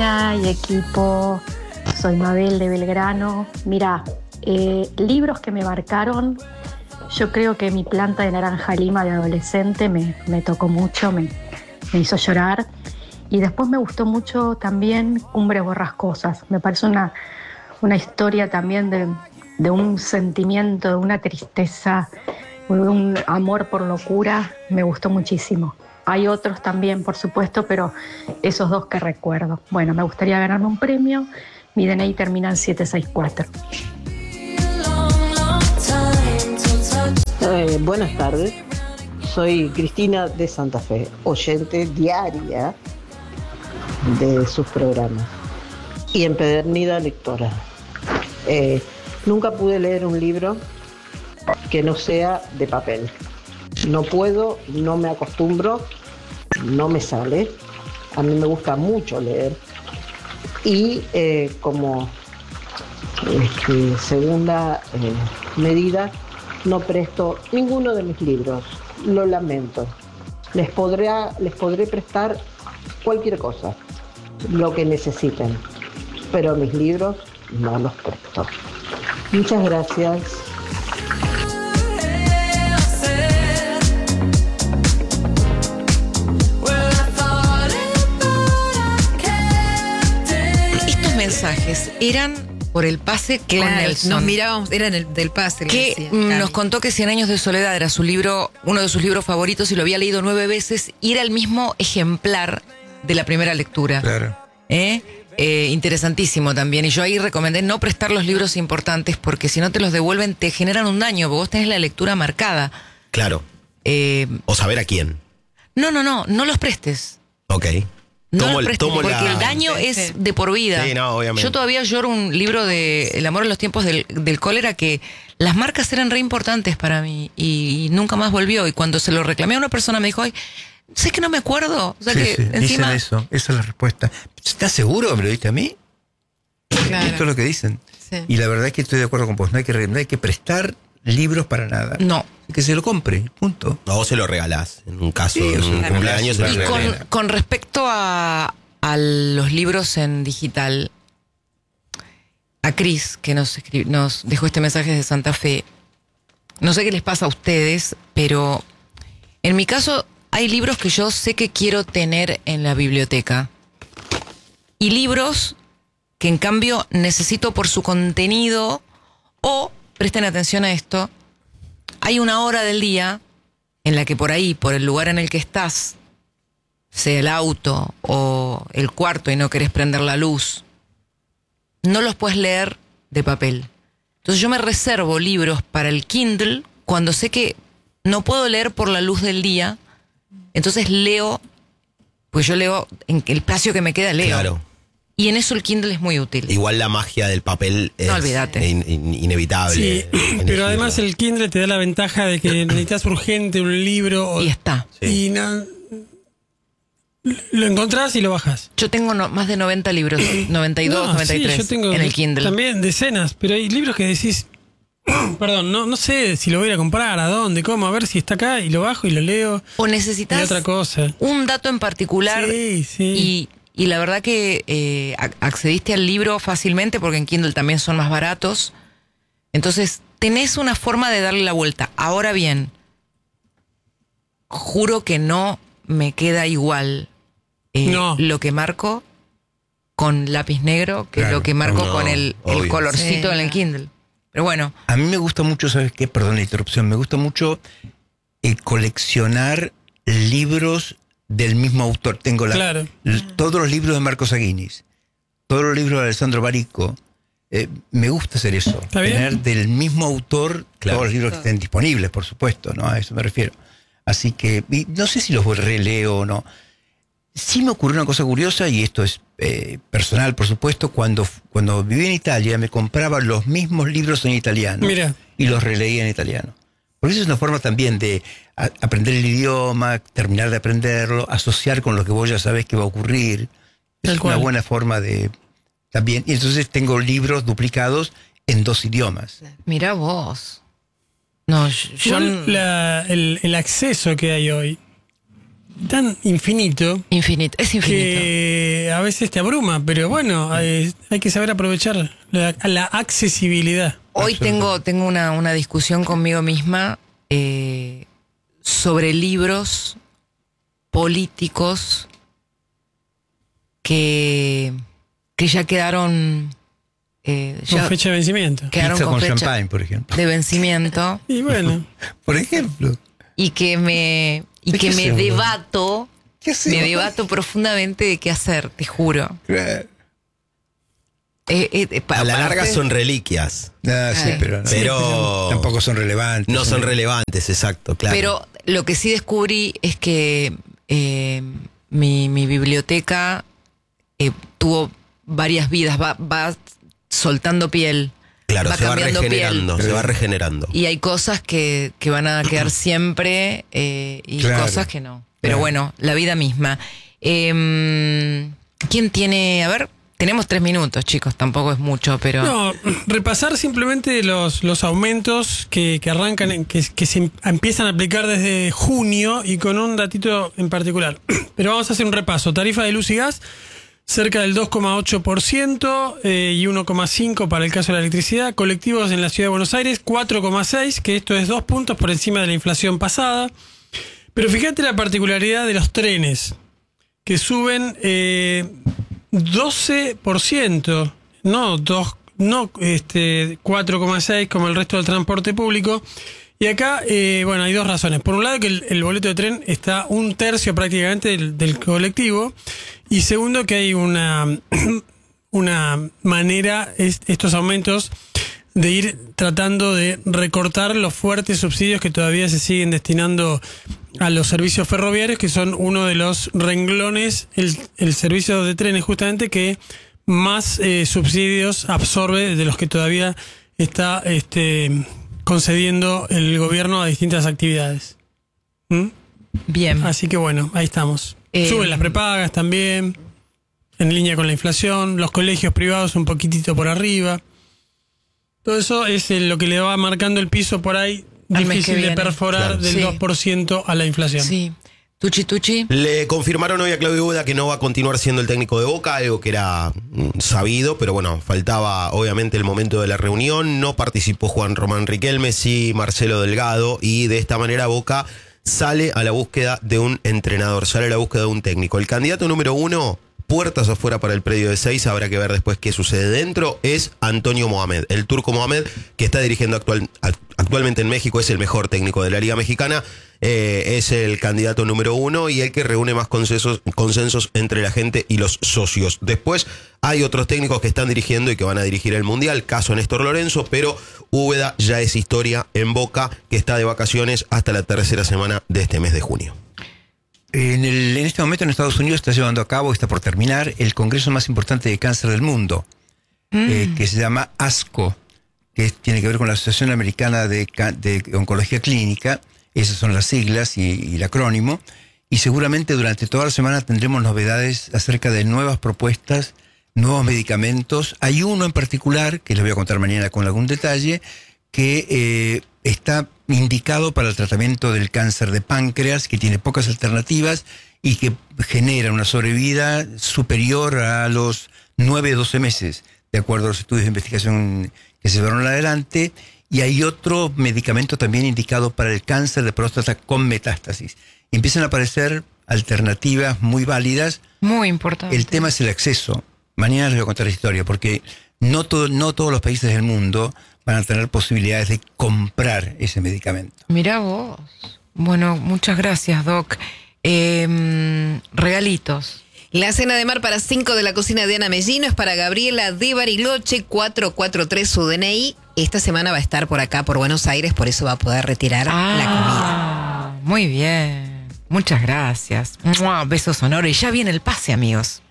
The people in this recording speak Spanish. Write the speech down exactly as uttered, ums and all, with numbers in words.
Cristina y equipo, soy Mabel de Belgrano. Mira, eh, libros que me marcaron, yo creo que Mi planta de naranja lima de adolescente me, me tocó mucho, me, me hizo llorar. Y después me gustó mucho también Cumbres borrascosas. Me parece una, una historia también de, de un sentimiento, de una tristeza, de un amor por locura. Me gustó muchísimo. Hay otros también, por supuesto, pero esos dos que recuerdo. Bueno, me gustaría ganarme un premio. Mi D N I termina en siete seis cuatro. Eh, buenas tardes. Soy Cristina de Santa Fe, oyente diaria de sus programas y empedernida lectora. Eh, nunca pude leer un libro que no sea de papel. No puedo, no me acostumbro, no me sale. A mí me gusta mucho leer. Y eh, como este, segunda eh, medida, no presto ninguno de mis libros. Lo lamento. Les podré, les podré prestar cualquier cosa, lo que necesiten, pero mis libros no los presto. Muchas gracias. Mensajes eran por el pase claro, con Nelson. Nos mirábamos, eran el del pase. Que decía, nos contó que Cien años de soledad era su libro, uno de sus libros favoritos y lo había leído nueve veces y era el mismo ejemplar de la primera lectura. Claro. ¿Eh? Eh, interesantísimo también. Y yo ahí recomendé no prestar los libros importantes porque si no te los devuelven te generan un daño, porque vos tenés la lectura marcada. Claro. Eh, o saber a quién. No, no, no, no los prestes. Ok. No tomo, los prestes, tomo porque la... el daño sí, es sí. de por vida. Sí, no, obviamente. Yo todavía lloro un libro de El amor en los tiempos del, del cólera que las marcas eran re importantes para mí y, y nunca más volvió. Y cuando se lo reclamé a una persona me dijo, ay, sé que no me acuerdo. O sea sí, que sí, encima... dicen eso, esa es la respuesta. ¿Estás seguro que me lo diste a mí? Claro. Esto es lo que dicen. Sí. Y la verdad es que estoy de acuerdo con vos, no hay que, no hay que prestar libros para nada. No. Que se lo compre, punto. O se lo regalás, en un caso, Sí, en o se un lo cumpleaños. se lo regalás. Y regalás. con, con respecto a, a los libros en digital, a Cris, que nos, escri- nos dejó este mensaje de Santa Fe, no sé qué les pasa a ustedes, pero en mi caso hay libros que yo sé que quiero tener en la biblioteca y libros que en cambio necesito por su contenido o, presten atención a esto, hay una hora del día en la que por ahí, por el lugar en el que estás, sea el auto o el cuarto y no querés prender la luz, no los puedes leer de papel. Entonces yo me reservo libros para el Kindle cuando sé que no puedo leer por la luz del día, entonces leo, pues yo leo en el espacio que me queda, leo. Claro. Y en eso el Kindle es muy útil. Igual la magia del papel es No, olvídate. in- in- inevitable. Sí, elegirlo. pero además el Kindle te da la ventaja de que necesitas urgente un libro o- Y está. Sí. y no, lo encontrás y lo bajás. Yo tengo no- más de noventa libros, noventa y dos, No, noventa y tres sí, yo tengo en el Kindle. también decenas, pero hay libros que decís, perdón, no, no sé si lo voy a ir a comprar, a dónde, cómo, a ver si está acá y lo bajo y lo leo. O Y necesitas otra cosa. un dato en particular Sí, sí. y, y la verdad que eh, ac- accediste al libro fácilmente porque en Kindle también son más baratos. Entonces tenés una forma de darle la vuelta. Ahora bien, juro que no me queda igual eh, No. lo que marco con lápiz negro que Claro. lo que marco No, con el, el obvio. colorcito Sí. en el Kindle. Pero bueno, A mí me gusta mucho, ¿sabes qué? Perdón la interrupción. Me gusta mucho eh, coleccionar libros del mismo autor. Tengo la, Claro. l- todos los libros de Marcos Aguinis, todos los libros de Alessandro Barico. Eh, me gusta hacer eso. ¿Está bien? Tener del mismo autor Claro. todos los libros que estén disponibles, por supuesto, ¿no? A eso me refiero. Así que y no sé si los releo o no. Sí me ocurrió una cosa curiosa, y esto es eh, personal, por supuesto. Cuando, cuando viví en Italia, me compraba los mismos libros en italiano. Mira. Y los releía en italiano. Porque eso es una forma también de a- aprender el idioma, terminar de aprenderlo, asociar con lo que vos ya sabés que va a ocurrir. Es Tal una cual. buena forma de también. Y entonces tengo libros duplicados en dos idiomas. mira vos. No, yo... Igual la- el, el acceso que hay hoy tan infinito Infinito, es infinito. que a veces te abruma, pero bueno, hay, hay que saber aprovechar la, la accesibilidad. Hoy tengo, tengo una, una discusión conmigo misma eh, sobre libros políticos que, que ya quedaron... Eh, Con ya fecha de vencimiento. quedaron Pizza con con fecha champagne, por ejemplo. de vencimiento Y bueno, Por ejemplo. y que me, y ¿De que qué me hacemos? debato, ¿Qué hacemos? me debato profundamente de qué hacer, te juro. Eh, Eh, eh, eh, pa- A la para larga ustedes- son reliquias. no, sí, Ay. pero, no. Pero tampoco son relevantes. no son relevantes, exacto, claro. Pero lo que sí descubrí es que eh, mi, mi biblioteca eh, tuvo varias vidas, va, va soltando piel. claro, va se va cambiando regenerando, piel. se va regenerando. Y hay cosas que, que van a quedar siempre eh, y Claro. cosas que no. Pero Claro. bueno, la vida misma. Eh, ¿Quién tiene? A ver, tenemos tres minutos, chicos, tampoco es mucho, pero... no, repasar simplemente los, los aumentos que, que arrancan, en- que, que se em- empiezan a aplicar desde junio y con un datito en particular. Pero vamos a hacer un repaso. Tarifa de luz y gas, cerca del dos coma ocho por ciento eh, y uno coma cinco por ciento para el caso de la electricidad. Colectivos en la ciudad de Buenos Aires, cuatro coma seis por ciento, que esto es dos puntos por encima de la inflación pasada. Pero fíjate la particularidad de los trenes, que suben eh, doce por ciento, no, dos, no este, cuatro coma seis por ciento como el resto del transporte público. Y acá, eh, bueno, hay dos razones. Por un lado, que el, el boleto de tren está un tercio prácticamente del, del colectivo. Y segundo, que hay una, una manera, es, estos aumentos, de ir tratando de recortar los fuertes subsidios que todavía se siguen destinando a los servicios ferroviarios, que son uno de los renglones, el, el servicio de trenes justamente, que más eh, subsidios absorbe de los que todavía está este, concediendo el gobierno a distintas actividades. ¿Mm? Bien. Así que bueno, ahí estamos. Eh, Suben las prepagas también, en línea con la inflación, los colegios privados un poquitito por arriba. Todo eso es eh, lo que le va marcando el piso por ahí, Al mes que difícil de viene. perforar Claro. del Sí. dos por ciento a la inflación. Sí. Tuchi, tuchi. Le confirmaron hoy a Claudio Úbeda que no va a continuar siendo el técnico de Boca, algo que era mm, sabido, pero bueno, faltaba obviamente el momento de la reunión. No participó Juan Román Riquelme, sí Marcelo Delgado, y de esta manera Boca sale a la búsqueda de un entrenador, sale a la búsqueda de un técnico. El candidato número uno, puertas afuera para el predio de seis, habrá que ver después qué sucede dentro, es Antonio Mohamed, el turco Mohamed, que está dirigiendo actual, actualmente en México, es el mejor técnico de la Liga Mexicana, eh, es el candidato número uno y el que reúne más consensos, consensos entre la gente y los socios. Después hay otros técnicos que están dirigiendo y que van a dirigir el Mundial, caso Néstor Lorenzo, pero Úbeda ya es historia en Boca, que está de vacaciones hasta la tercera semana de este mes de junio. En, el, en este momento en Estados Unidos está llevando a cabo, está por terminar, el congreso más importante de cáncer del mundo, Mm. eh, que se llama ASCO, que es- tiene que ver con la Asociación Americana de, Ca- de Oncología Clínica. Esas son las siglas y, y el acrónimo. Y seguramente durante toda la semana tendremos novedades acerca de nuevas propuestas, nuevos medicamentos. Hay uno en particular, que les voy a contar mañana con algún detalle, que eh, está indicado para el tratamiento del cáncer de páncreas, que tiene pocas alternativas y que genera una sobrevida superior a los nueve a doce meses, de acuerdo a los estudios de investigación que se llevaron adelante. Y hay otro medicamento también indicado para el cáncer de próstata con metástasis. Empiezan a aparecer alternativas muy válidas. Muy importante. El tema es el acceso. Mañana les voy a contar la historia, porque no, todo, no todos los países del mundo van a tener posibilidades de comprar ese medicamento. Mirá vos. Bueno, muchas gracias, Doc. Eh, regalitos. La cena de mar para cinco de la cocina de Ana Mellino es para Gabriela de Bariloche, cuatrocientos cuarenta y tres su D N I. Esta semana va a estar por acá, por Buenos Aires, por eso va a poder retirar la comida. Muy bien. Muchas gracias. ¡Mua! Besos sonores. Ya viene el pase, amigos.